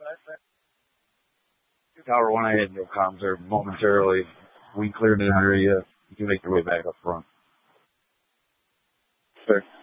Tower 1, I had no comms there momentarily. We cleared an area. You can make your way back up front. Sure.